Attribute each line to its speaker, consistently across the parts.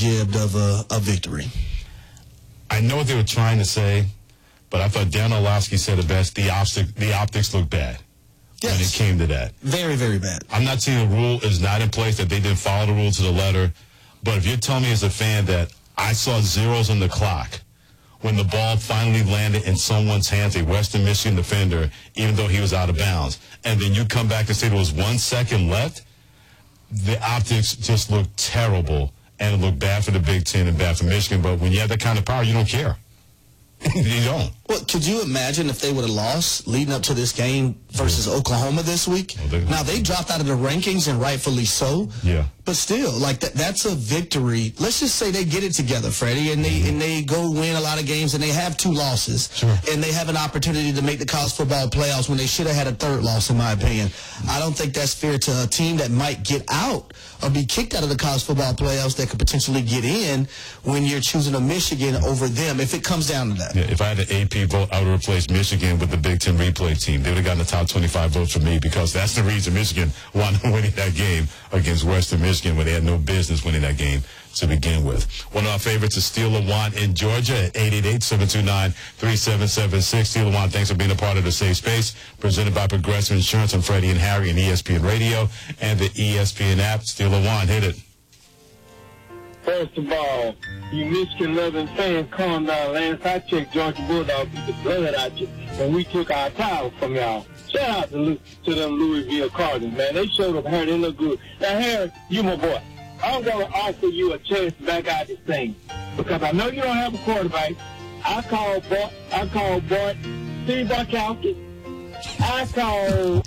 Speaker 1: jibbed of a victory.
Speaker 2: I know what they were trying to say, but I thought Dan Orlovsky said it best. The optics look bad when it came to that.
Speaker 1: Very, very bad.
Speaker 2: I'm not saying the rule is not in place, that they didn't follow the rule to the letter, but if you're telling me as a fan that I saw zeros on the clock when the ball finally landed in someone's hands, a Western Michigan defender, even though he was out of bounds, and then you come back and say there was 1 second left, the optics just looked terrible, and it looked bad for the Big Ten and bad for Michigan. But when you have that kind of power, you don't care. You don't.
Speaker 1: Well, could you imagine if they would have lost leading up to this game versus Oklahoma this week?
Speaker 2: Well,
Speaker 1: now, they dropped out of the rankings, and rightfully so.
Speaker 2: Yeah.
Speaker 1: But still, like that's a victory. Let's just say they get it together, Freddie, and they go win a lot of games, and they have 2 losses.
Speaker 2: Sure.
Speaker 1: And they have an opportunity to make the college football playoffs when they should have had a 3rd loss, in my opinion. I don't think that's fair to a team that might get out or be kicked out of the college football playoffs that could potentially get in when you're choosing a Michigan over them, if it comes down to that.
Speaker 2: Yeah, if I had an AP vote, I would replace Michigan with the Big Ten replay team. They would have gotten the top 25 votes for me, because that's the reason Michigan won winning that game against Western Michigan when they had no business winning that game to begin with. One of our favorites is Steel Lawan in Georgia at 888-729-3776. Steel Lawan, thanks for being a part of the Safe Space, presented by Progressive Insurance on Freddie and Harry and ESPN Radio and the ESPN app. Steel Lawan, hit it.
Speaker 3: First of all, you Michigan-loving fans, calm down. Last I checked, Georgia Bulldogs beat the blood out you when we took our title from y'all. Shout out to them Louisville Cardinals, man. They showed up, Harry. They look good. Now, Harry, you my boy. I'm going to offer you a chance to back out this thing, because I know you don't have a quarterback. I called Bart, Steve Barkowski. I called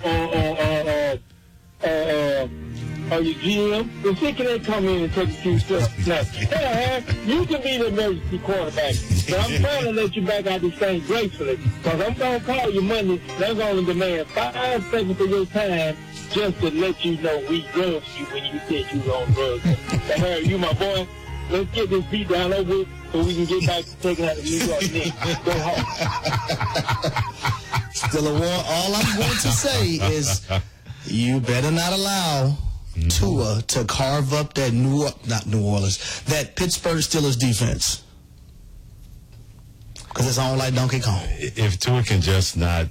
Speaker 3: your GM. If he can come in and take a few steps. Now, Harry, you can be the emergency quarterback, but I'm trying to let you back out this thing gracefully, because I'm going to call you Monday. They're going to demand 5 seconds of your time just to let you know we drugged you when you said you were on drugs. Now, Harry, you my boy. Let's get this beat down over with so we can get back to taking out the New York Knicks. Go home.
Speaker 1: Still a war. All I'm going to say is you better not allow Tua to carve up that that Pittsburgh Steelers defense, because it's on like Donkey Kong.
Speaker 2: If Tua can just not,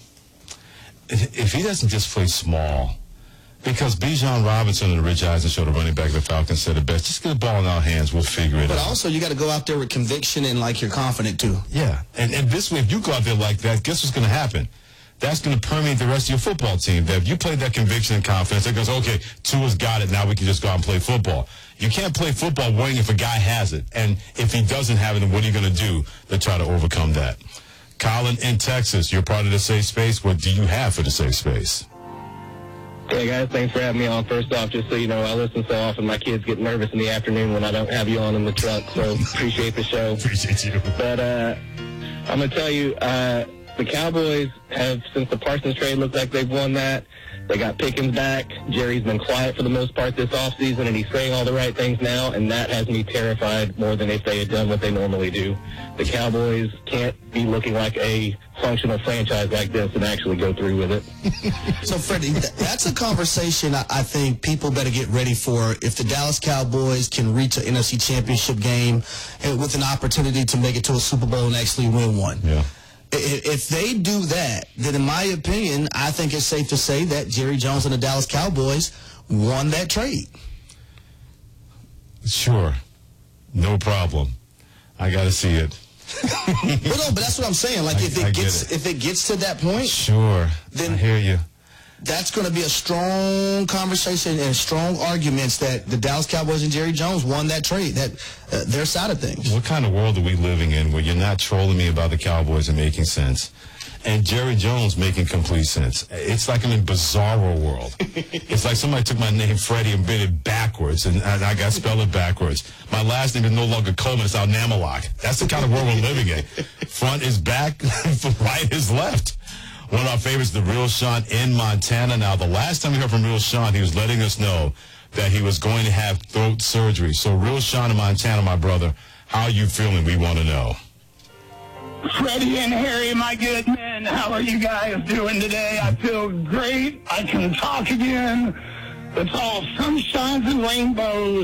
Speaker 2: if he doesn't just play small, because Bijan Robinson and the Rich Eisen show, the running back of the Falcons, said it best. Just get the ball in our hands. We'll figure it out.
Speaker 1: But also, you got to go out there with conviction and like you're confident too.
Speaker 2: Yeah, and this way, if you go out there like that, guess what's going to happen? That's going to permeate the rest of your football team. That if you play that conviction and confidence, it goes, okay, Tua's got it. Now we can just go out and play football. You can't play football worrying if a guy has it. And if he doesn't have it, then what are you going to do to try to overcome that? Colin in Texas, you're part of the Safe Space. What do you have for the Safe Space?
Speaker 4: Hey, guys, thanks for having me on. First off, just so you know, I listen so often, my kids get nervous in the afternoon when I don't have you on in the truck, so appreciate the show.
Speaker 2: Appreciate you.
Speaker 4: But I'm going to tell you, the Cowboys have, since the Parsons trade, looked like they've won that. They got Pickens back. Jerry's been quiet for the most part this offseason, and he's saying all the right things now, and that has me terrified more than if they had done what they normally do. The Cowboys can't be looking like a functional franchise like this and actually go through with it.
Speaker 1: So, Freddie, that's a conversation I think people better get ready for. If the Dallas Cowboys can reach an NFC Championship game with an opportunity to make it to a Super Bowl and actually win one.
Speaker 2: Yeah.
Speaker 1: If they do that, then in my opinion, I think it's safe to say that Jerry Jones and the Dallas Cowboys won that trade.
Speaker 2: Sure. No problem. I got to see it.
Speaker 1: But that's what I'm saying. Like, if it gets to that point,
Speaker 2: sure,
Speaker 1: then
Speaker 2: I hear you.
Speaker 1: That's going to be a strong conversation and strong arguments that the Dallas Cowboys and Jerry Jones won that trade, that their side of things.
Speaker 2: What kind of world are we living in where you're not trolling me about the Cowboys and making sense, and Jerry Jones making complete sense? It's like I'm in bizarro world. It's like somebody took my name, Freddie, and made it backwards, and I got to spell it backwards. My last name is no longer Coleman, it's now Namalak. That's the kind of world we're living in. Front is back, right is left. One of our favorites, the Real Sean in Montana. Now, the last time we heard from Real Sean, he was letting us know that he was going to have throat surgery. So, Real Sean in Montana, my brother, how are you feeling? We want to know.
Speaker 5: Freddie and Harry, my good men, how are you guys doing today? I feel great. I can talk again. It's all sunshines and rainbows.